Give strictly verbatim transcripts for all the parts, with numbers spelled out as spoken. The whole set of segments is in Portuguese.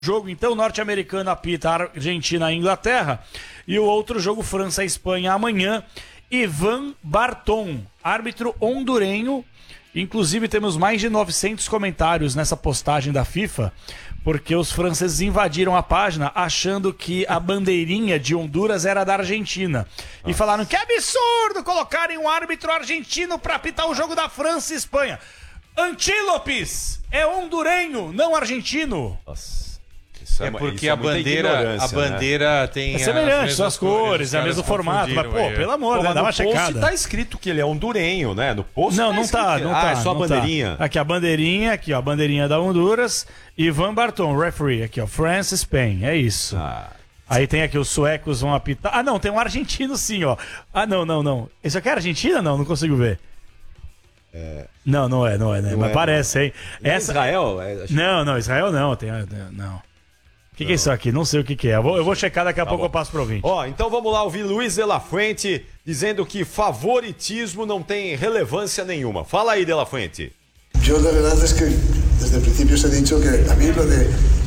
jogo, então, norte-americano apita Argentina e Inglaterra. E o outro jogo, França e Espanha, amanhã. Ivan Barton, árbitro hondurenho. Inclusive, temos mais de novecentos comentários nessa postagem da FIFA, porque os franceses invadiram a página achando que a bandeirinha de Honduras era da Argentina. Nossa. E falaram que absurdo colocarem um árbitro argentino para apitar o jogo da França e Espanha. Antílopes é hondurenho, não argentino. Nossa. É porque a bandeira, a bandeira né? tem... É semelhante, são as cores, é o mesmo formato. Mas, pô, aí. pelo amor, pô, né? Dá uma checada. Tá escrito que ele é hondurenho, né? No post Não, tá não tá, não tá. Ah, é só a bandeirinha. Tá. Aqui, a bandeirinha, aqui, ó, a bandeirinha da Honduras. Ivan Barton, referee, aqui, ó, France, Spain, é isso. Ah. Aí tem aqui, os suecos vão apitar. Ah, não, tem um argentino sim, ó. Ah, não, não, não. Isso aqui é Argentina? Não, não consigo ver. É... Não, não é, não é, né? Não Mas é, parece, não. hein? Essa... Israel? É... Não, não, Israel não, tem... Não. O que, que é isso aqui? Não sei o que, que é. Eu vou, eu vou checar daqui a tá pouco, bom. Eu passo pro ouvinte. Ó, então vamos lá ouvir Luiz de la Fuente dizendo que favoritismo não tem relevância nenhuma. Fala aí, de la Fuente. Eu, a verdade é que desde o princípio eu he dicho que a mim lo de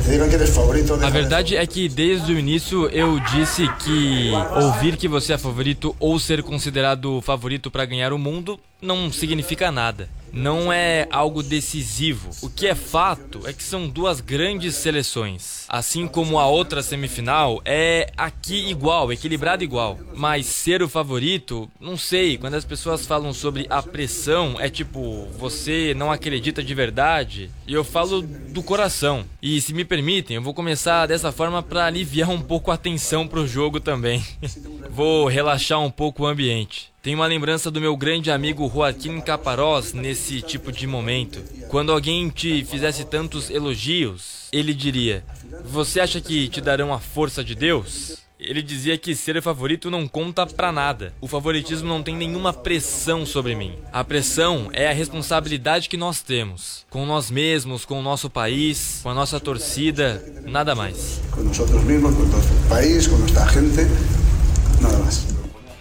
A verdade é que desde o início eu disse que ouvir que você é favorito ou ser considerado favorito para ganhar o mundo não significa nada. Não é algo decisivo. O que é fato é que são duas grandes seleções. Assim como a outra semifinal, é aqui igual, equilibrado igual. Mas ser o favorito, não sei. Quando as pessoas falam sobre a pressão, é tipo, você não acredita de verdade? E eu falo do coração. E se me permitem, eu vou começar dessa forma para aliviar um pouco a tensão pro jogo também. Vou relaxar um pouco o ambiente. Tenho uma lembrança do meu grande amigo Joaquim Caparós nesse tipo de momento. Quando alguém te fizesse tantos elogios, ele diria: você acha que te darão a força de Deus? Ele dizia que ser o favorito não conta pra nada. O favoritismo não tem nenhuma pressão sobre mim. A pressão é a responsabilidade que nós temos. Com nós mesmos, com o nosso país, com a nossa torcida, nada mais. Com nós mesmos, com o nosso país, com nossa gente, nada mais.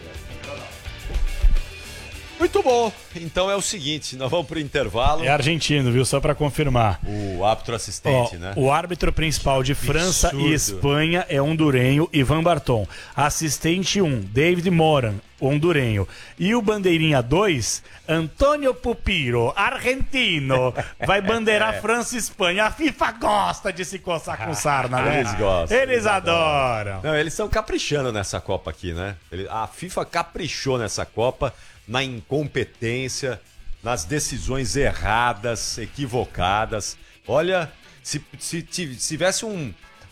Muito bom. Então é o seguinte, nós vamos pro intervalo. É argentino, viu? Só para confirmar. O árbitro assistente, Ó, né? O árbitro principal de França Absurdo. e Espanha é hondurenho, Ivan Barton. Assistente um, David Moran, hondurenho. E o bandeirinha dois, Antônio Pupiro, argentino. Vai bandeirar é. França e Espanha. A FIFA gosta de se coçar com sarna, né? Eles gostam. Eles, eles adoram. adoram. Não, eles estão caprichando nessa Copa aqui, né? A FIFA caprichou nessa Copa, na incompetência, nas decisões erradas, equivocadas. Olha, se, se, se tivesse um,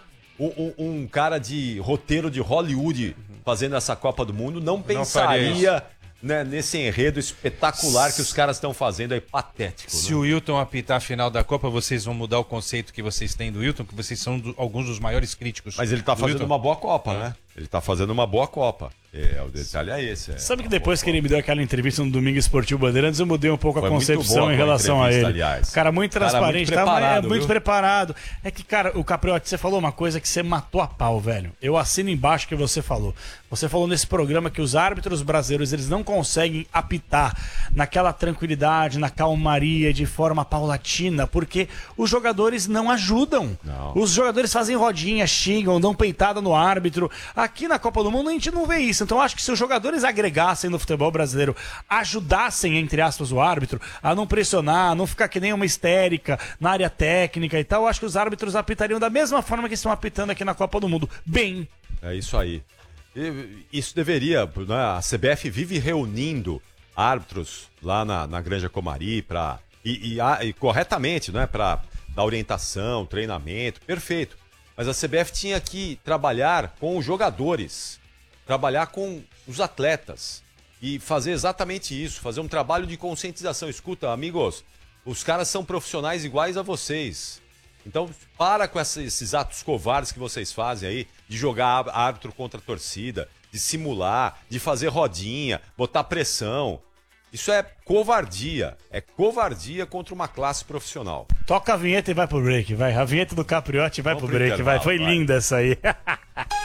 um, um cara de roteiro de Hollywood fazendo essa Copa do Mundo, não pensaria não né, nesse enredo espetacular que os caras estão fazendo aí, patético. Se né? o Wilton apitar a final da Copa, vocês vão mudar o conceito que vocês têm do Wilton, que vocês são do, alguns dos maiores críticos. Mas ele tá fazendo Wilton. uma boa Copa, é. né? Ele tá fazendo uma boa Copa. É, o detalhe é esse. É Sabe que depois que ele me deu aquela entrevista no Domingo Esportivo Bandeirantes, eu mudei um pouco Foi a concepção em relação a ele. Aliás. Cara, muito transparente, cara, muito preparado, tá? É muito preparado. É que, cara, o Capriotti, você falou uma coisa que você matou a pau, velho. Eu assino embaixo o que você falou. Você falou nesse programa que os árbitros brasileiros, eles não conseguem apitar naquela tranquilidade, na calmaria, de forma paulatina, porque os jogadores não ajudam. Não. Os jogadores fazem rodinha, xingam, dão peitada no árbitro. Aqui na Copa do Mundo a gente não vê isso. Então acho que se os jogadores agregassem no futebol brasileiro, ajudassem, entre aspas, o árbitro a não pressionar, a não ficar que nem uma histérica na área técnica e tal, eu acho que os árbitros apitariam da mesma forma que estão apitando aqui na Copa do Mundo. Bem. É isso aí. Isso deveria, né? A C B F vive reunindo árbitros lá na, na Granja Comari pra, e, e, e corretamente, né? Para dar orientação, treinamento, perfeito. Mas a C B F tinha que trabalhar com os jogadores, trabalhar com os atletas e fazer exatamente isso, fazer um trabalho de conscientização. Escuta, amigos, os caras são profissionais iguais a vocês. Então, para com essa, esses atos covardes que vocês fazem aí, de jogar árbitro contra a torcida, de simular, de fazer rodinha, botar pressão. Isso é covardia. É covardia contra uma classe profissional. Toca a vinheta e vai pro break, vai. A vinheta do Capriotti vai Vamos pro break, vai. Foi vai. linda essa aí.